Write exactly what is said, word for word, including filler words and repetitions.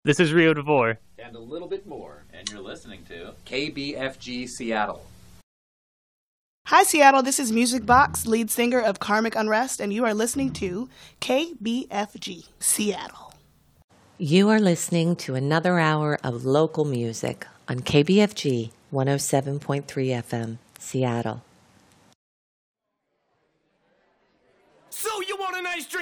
This is Rio DeVore. And a little bit more. And you're listening to K B F G Seattle. Hi, Seattle. This is Music Box, lead singer of Karmic Unrest, and you are listening to K B F G Seattle. You are listening to another hour of local music on K B F G one oh seven point three F M, Seattle. So you want a nice drink?